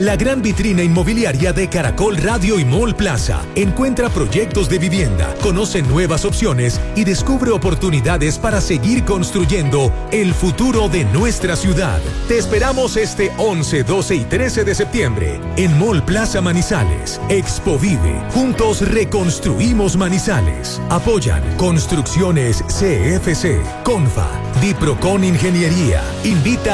La gran vitrina inmobiliaria de Caracol Radio y Mall Plaza. Encuentra proyectos de vivienda, conoce nuevas opciones y descubre oportunidades para seguir construyendo el futuro de nuestra ciudad. Te esperamos este 11, 12 y 13 de septiembre en Mall Plaza Manizales. Expo Vive. Juntos reconstruimos Manizales. Apoyan Construcciones CFC, Confa, Diprocon Ingeniería. Invita